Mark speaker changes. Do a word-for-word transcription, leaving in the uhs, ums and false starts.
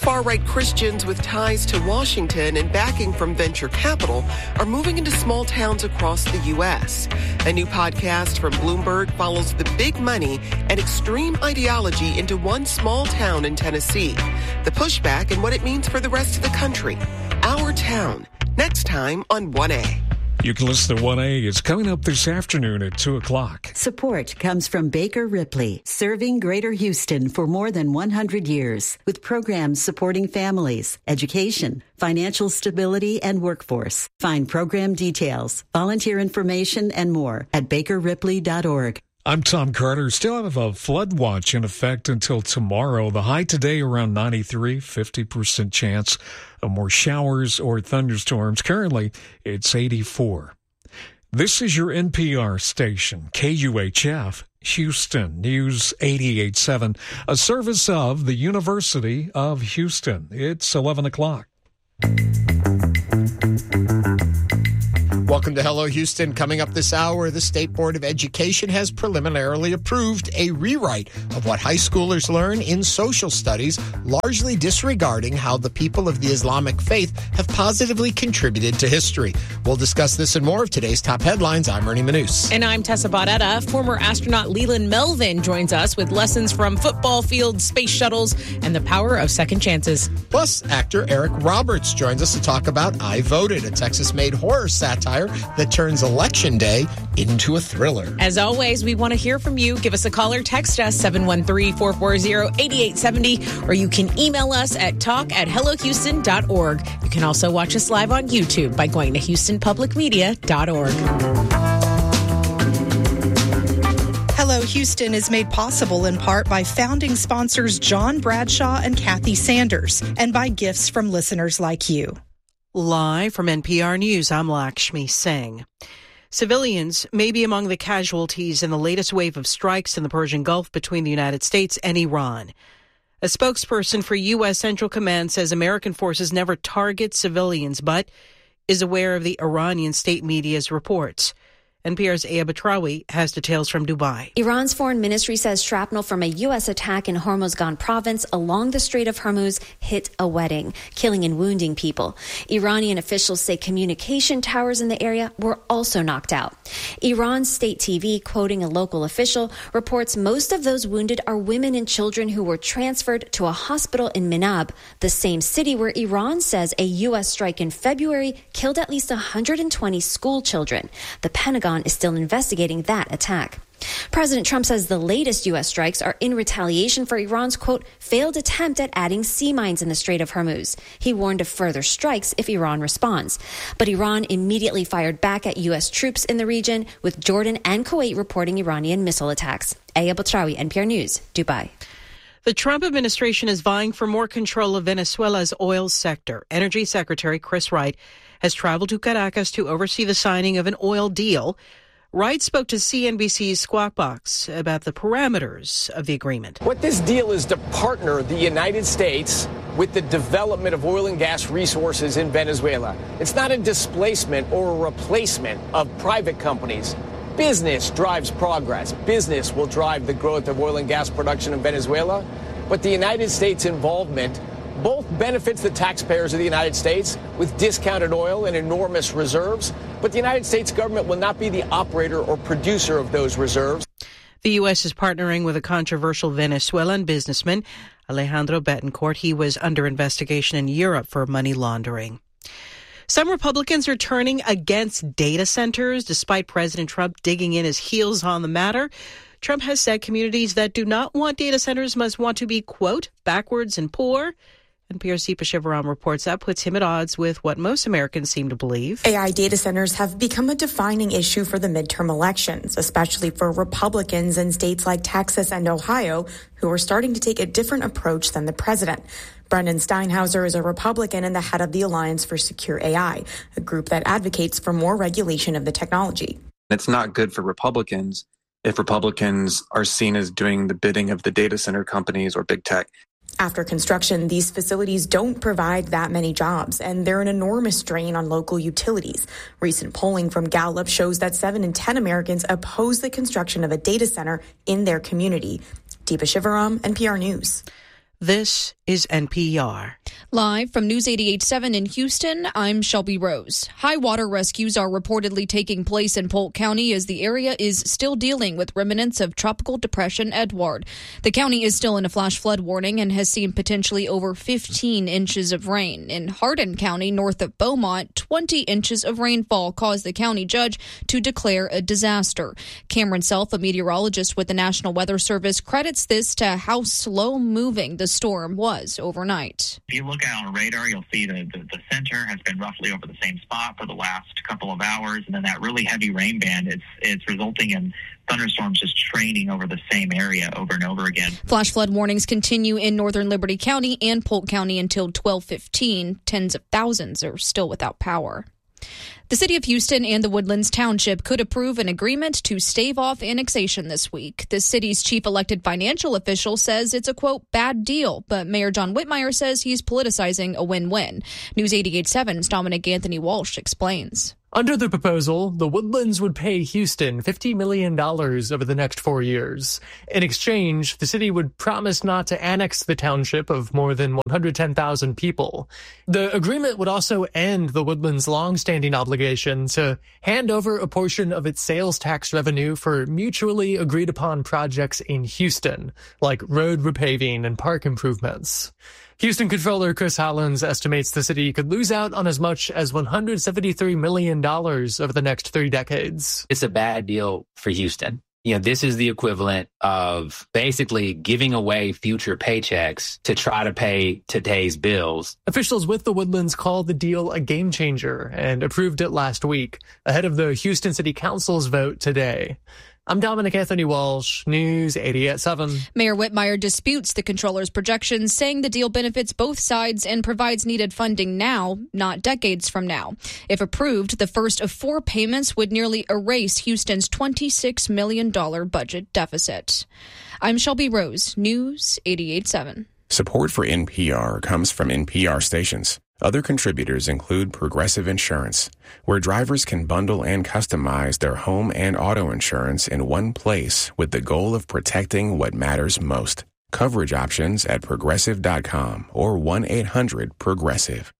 Speaker 1: Far-right Christians with ties to Washington and backing from venture capital are moving into small towns across the U S. A new podcast from Bloomberg follows the big money and extreme ideology into one small town in Tennessee. The pushback and what it means for the rest of the country. Our Town. Next time on one A.
Speaker 2: You can listen to one A. It's coming up this afternoon at two o'clock.
Speaker 3: Support comes from Baker Ripley, serving Greater Houston for more than one hundred years, with programs supporting families, education, financial stability, and workforce. Find program details, volunteer information, and more at baker ripley dot org.
Speaker 2: I'm Tom Carter. Still have a flood watch in effect until tomorrow. The high today around ninety-three, fifty percent chance of more showers or thunderstorms. Currently, it's eighty-four. This is your N P R station, K U H F, Houston News eighty-eight point seven, a service of the University of Houston. It's eleven o'clock.
Speaker 4: Welcome to Hello Houston. Coming up this hour, the State Board of Education has preliminarily approved a rewrite of what high schoolers learn in social studies, largely disregarding how the people of the Islamic faith have positively contributed to history. We'll discuss this and more of today's top headlines. I'm Ernie Manous.
Speaker 5: And I'm Tessa Baudetta. Former astronaut Leland Melvin joins us with lessons from football fields, space shuttles, and the power of second chances.
Speaker 4: Plus, actor Eric Roberts joins us to talk about I Voted, a Texas-made horror satire that turns Election Day into a thriller.
Speaker 5: As always, we want to hear from you. Give us a call or text us, seven one three, four four zero, eight eight seven zero, or you can email us at talk at hello houston dot org. You can also watch us live on YouTube by going to houston public media dot org.
Speaker 6: Hello Houston is made possible in part by founding sponsors John Bradshaw and Kathy Sanders, and by gifts from listeners like you.
Speaker 7: Live from N P R News, I'm Lakshmi Singh. Civilians may be among the casualties in the latest wave of strikes in the Persian Gulf between the United States and Iran. A spokesperson for U S. Central Command says American forces never target civilians, but is aware of the Iranian state media's reports. N P R's Aya Batrawi has details from Dubai.
Speaker 8: Iran's foreign ministry says shrapnel from a U S attack in Hormozgan province along the Strait of Hormuz hit a wedding, killing and wounding people. Iranian officials say communication towers in the area were also knocked out. Iran's state T V, quoting a local official, reports most of those wounded are women and children who were transferred to a hospital in Minab, the same city where Iran says a U S strike in February killed at least one hundred twenty school children. The Pentagon is still investigating that attack. President Trump says the latest U S strikes are in retaliation for Iran's, quote, failed attempt at adding sea mines in the Strait of Hormuz. He warned of further strikes if Iran responds. But Iran immediately fired back at U S troops in the region, with Jordan and Kuwait reporting Iranian missile attacks. Aya Batrawi, N P R News, Dubai.
Speaker 7: The Trump administration is vying for more control of Venezuela's oil sector. Energy Secretary Chris Wright has traveled to Caracas to oversee the signing of an oil deal. Wright spoke to C N B C's Squawk Box about the parameters of the agreement.
Speaker 9: What this deal is to partner the United States with the development of oil and gas resources in Venezuela. It's not a displacement or a replacement of private companies. Business drives progress. Business will drive the growth of oil and gas production in Venezuela. But the United States involvement both benefits the taxpayers of the United States with discounted oil and enormous reserves, but the United States government will not be the operator or producer of those reserves.
Speaker 7: The U S is partnering with a controversial Venezuelan businessman, Alejandro Betancourt. He was under investigation in Europe for money laundering. Some Republicans are turning against data centers, despite President Trump digging in his heels on the matter. Trump has said communities that do not want data centers must want to be, quote, backwards and poor. N P R's Deepa Shivaram reports that puts him at odds with what most Americans seem to believe.
Speaker 10: A I data centers have become a defining issue for the midterm elections, especially for Republicans in states like Texas and Ohio, who are starting to take a different approach than the president. Brendan Steinhauser is a Republican and the head of the Alliance for Secure A I, a group that advocates for more regulation of the technology.
Speaker 11: It's not good for Republicans if Republicans are seen as doing the bidding of the data center companies or big tech.
Speaker 10: After construction, these facilities don't provide that many jobs, and they're an enormous drain on local utilities. Recent polling from Gallup shows that seven in ten Americans oppose the construction of a data center in their community. Deepa Shivaram, N P R News.
Speaker 7: This is N P R.
Speaker 12: Live from News eighty-eight point seven in Houston, I'm Shelby Rose. High water rescues are reportedly taking place in Polk County as the area is still dealing with remnants of Tropical Depression Edward. The county is still in a flash flood warning and has seen potentially over fifteen inches of rain. In Hardin County, north of Beaumont, twenty inches of rainfall caused the county judge to declare a disaster. Cameron Self, a meteorologist with the National Weather Service, credits this to how slow-moving the storm was overnight.
Speaker 13: If you look out on radar, you'll see the, the, the center has been roughly over the same spot for the last couple of hours, and then that really heavy rain band, it's, it's resulting in thunderstorms just training over the same area over and over again.
Speaker 12: Flash flood warnings continue in northern Liberty County and Polk County until twelve fifteen. Tens of thousands are still without power. The city of Houston and the Woodlands Township could approve an agreement to stave off annexation this week. The city's chief elected financial official says it's a, quote, bad deal, but Mayor John Whitmire says he's politicizing a win-win. News eighty-eight point seven's Dominic Anthony Walsh explains.
Speaker 14: Under the proposal, the Woodlands would pay Houston fifty million dollars over the next four years. In exchange, the city would promise not to annex the township of more than one hundred ten thousand people. The agreement would also end the Woodlands' long-standing obligation to hand over a portion of its sales tax revenue for mutually agreed-upon projects in Houston, like road repaving and park improvements. Houston Controller Chris Hollins estimates the city could lose out on as much as one hundred seventy-three million dollars over the next three decades.
Speaker 15: It's a bad deal for Houston. You know, this is the equivalent of basically giving away future paychecks to try to pay today's bills.
Speaker 14: Officials with the Woodlands called the deal a game changer and approved it last week, ahead of the Houston City Council's vote today. I'm Dominic Anthony Walsh, News eighty-eight point seven.
Speaker 12: Mayor Whitmire disputes the controller's projections, saying the deal benefits both sides and provides needed funding now, not decades from now. If approved, the first of four payments would nearly erase Houston's twenty-six million dollars budget deficit. I'm Shelby Rose, News eighty-eight point seven.
Speaker 16: Support for N P R comes from N P R stations. Other contributors include Progressive Insurance, where drivers can bundle and customize their home and auto insurance in one place with the goal of protecting what matters most. Coverage options at progressive dot com or one eight hundred progressive.